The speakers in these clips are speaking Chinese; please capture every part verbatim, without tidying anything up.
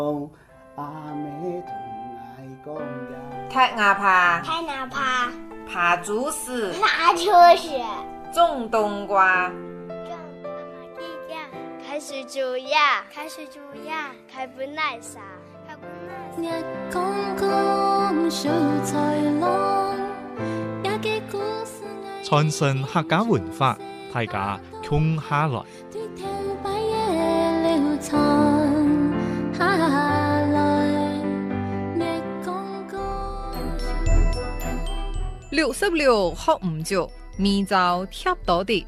踢牙耙， 踢牙耙， 爬竹丝， 爬竹丝， 种冬瓜， 种地芽，开水煮芽，开水煮芽，开本奶茶，开本奶茶。 剛剛小才郎，也記故事。 傳承客家文化，大家共下來。 六十六學唔少，面就貼到啲。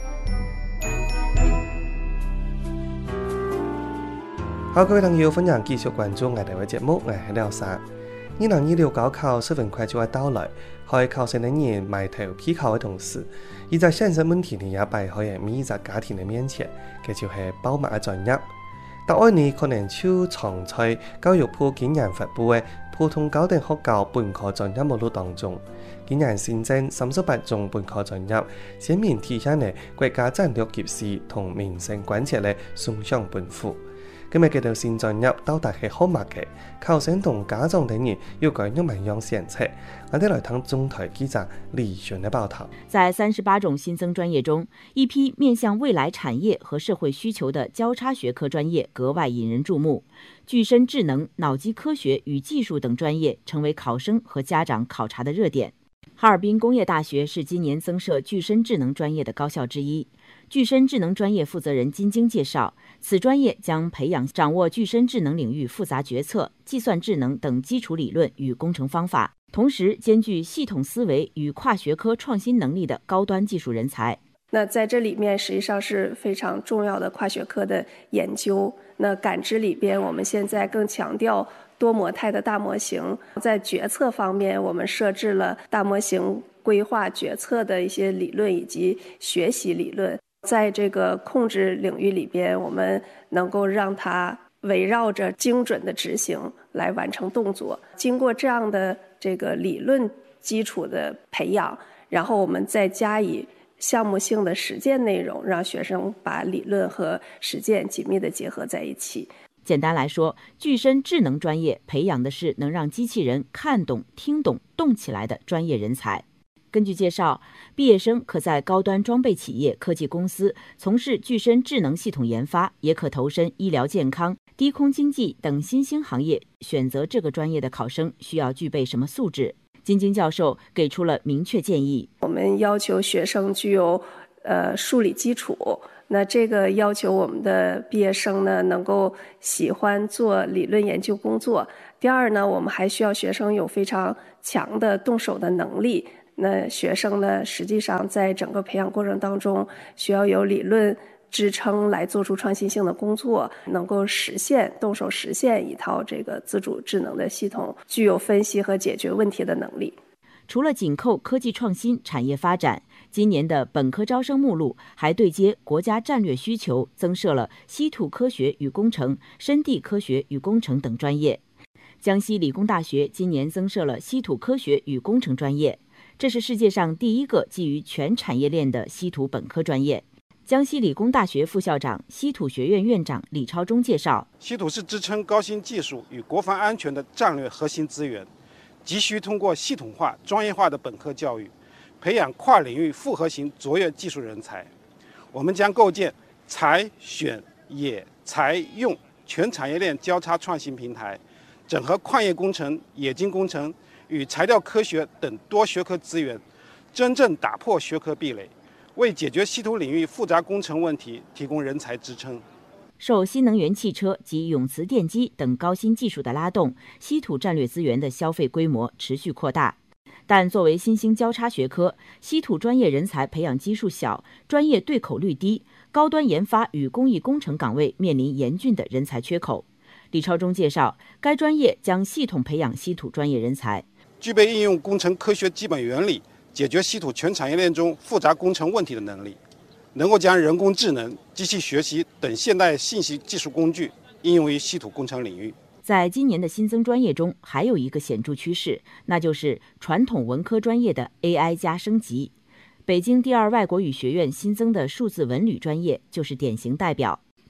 好，各位朋友，歡迎繼續關注我哋嘅節目，我係廖生。二零二六高考十分快就要到來，喺考生嘅人埋頭批考嘅同時，而在現實問題呢也擺喺每一個家庭嘅面前，佢就係保密嘅專業。答案呢可能就藏在教育部今年發布嘅普通高等學校本科專業目錄當中。今年新增三十八種本科專業，鮮明體現了國家戰略重視同民生關切嘅雙向奔赴。今日嘅到新專業到達係好密嘅，考生同家長等人要改用乜樣選擇？我哋來聽中台記者李璇的報道。 在三十八種新增專業中，一批面向未來產業和社會需求的交叉學科專業格外引人注目。具身智能、腦機科學與技術等專業成為考生和家長考察的熱點。哈爾濱工業大學是今年增設具身智能專業的高校之一。具身智能專業負責人金晶介紹，此專業將培養掌握具身智能領域複雜決策、計算智能等基礎理論與工程方法，同時兼具系統思維與跨學科創新能力的高端技術人才。 那在這裡面實際上是非常重要的跨學科的研究。那感知裡邊，我們現在更強調多模態的大模型。在決策方面，我們設置了大模型規劃決策的一些理論以及學習理論。在這個控制領域裡邊，我們能夠讓它圍繞着精準的執行來完成動作。經過這樣的這個理論基礎的培養，然後我們再加以項目性的實踐內容，讓學生把理論和實踐緊密地結合在一起。 簡單來說，具身智能專業培養的是能讓機器人看懂、聽懂、動起來的專業人才。根據介紹，畢業生可在高端裝備企業、科技公司從事具身智能系統研發，也可投身醫療健康、低空經濟等新興行業。選擇這個專業的考生需要具備什麼素質？金晶教授給出了明確建議。 我們要求學生具有呃數理基礎，那這個要求我們的畢業生呢能夠喜歡做理論研究工作。第二呢，我們還需要學生有非常強的動手的能力。那學生呢，實際上在整個培養過程當中，需要有理論支撐來做出創新性的工作，能夠實現動手實現一套這個自主智能的系統，具有分析和解決問題的能力。 除了緊扣科技創新產業發展，今年的本科招生目錄還對接國家戰略需求，增設了稀土科學與工程、深地科學與工程等專業。江西理工大學今年增設了稀土科學與工程專業。這是世界上第一個基於全產業鏈的稀土本科專業。江西理工大學副校長、稀土學院院長李超忠介紹， 稀土是支撐高新技術與國防安全的戰略核心資源，急需通過系統化、專業化的本科教育，培養跨領域複合型卓越技術人才。我們將構建採、選、冶、材、用全產業鏈交叉創新平台，整合礦業工程、冶金工程與材料科學等多學科資源，真正打破學科壁壘，為解決稀土領域複雜工程問題提供人才支撐。 受新能源汽車及永磁電機等高新技術的拉動，稀土戰略資源的消費規模持續擴大。但作為新興交叉學科，稀土專業人才培養基數小，專業對口率低，高端研發與工藝工程崗位面臨嚴峻的人才缺口。李超忠介紹，該專業將系統培養稀土專業人才。 具備應用工程科學基本原理，解決稀土全產業鏈中複雜工程問題的能力，能夠將人工智能、機器學習等現代信息技術工具應用於稀土工程領域。 在今年的新增專業中，還有一個顯著趨勢，那就是傳統文科專業的 A I 加升級。北京第二外國語學院新增的數字文旅專業就是典型代表。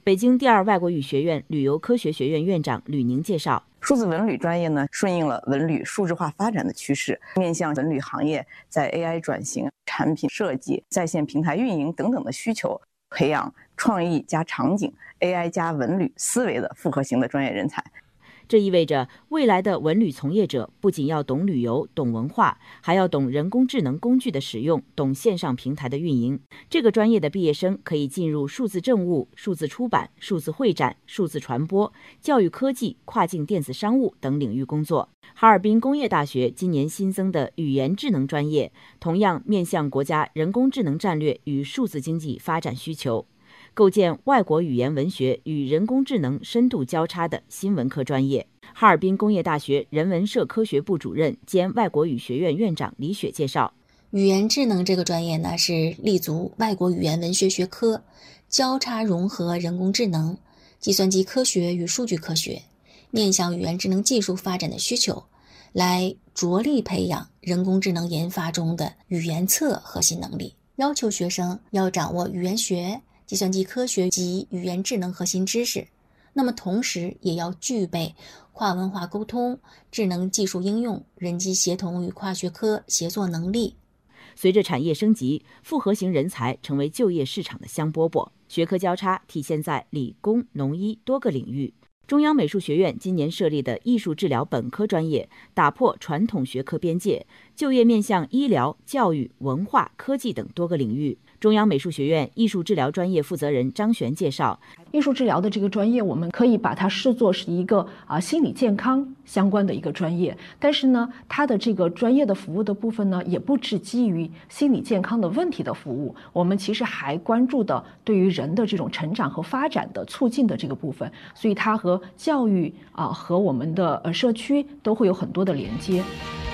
北京第二外国语学院旅游科学学院院长吕宁介绍， 数字文旅专业呢，顺应了文旅数字化发展的趋势，面向文旅行业在 A I 转型、产品设计、在线平台运营等等的需求，培养创意加场景、A I 加文旅思维的复合型的专业人才。 这意味着未来的文旅从业者不仅要懂旅游、懂文化，还要懂人工智能工具的使用，懂线上平台的运营。这个专业的毕业生可以进入数字政务、数字出版、数字会展、数字传播、教育科技、跨境电子商务等领域工作。哈尔滨工业大学今年新增的语言智能专业，同样面向国家人工智能战略与数字经济发展需求，构建外国语言文学与人工智能深度交叉的新文科专业。哈尔滨工业大学人文社科学部主任兼外国语学院院长李雪介绍， 语言智能这个专业呢，是立足外国语言文学学科，交叉融合人工智能、计算机科学与数据科学，面向语言智能技术发展的需求，来着力培养人工智能研发中的语言侧核心能力，要求学生要掌握语言学、计算机科学及语言智能核心知识，那么同时也要具备跨文化沟通、智能技术应用、人机协同与跨学科协作能力。 随着产业升级，复合型人才成为就业市场的香饽饽，学科交叉体现在理工、农医多个领域。中央美术学院今年设立的艺术治疗本科专业，打破传统学科边界，就业面向医疗、教育、文化、科技等多个领域。中央美术学院艺术治疗专业负责人张璇介绍， 艺术治疗的这个专业，我们可以把它视作是一个啊心理健康相关的一个专业，但是呢，它的这个专业的服务的部分呢，也不只基于心理健康的问题的服务，我们其实还关注的对于人的这种成长和发展的促进的这个部分，所以它和教育啊和我们的呃社区都会有很多的连接。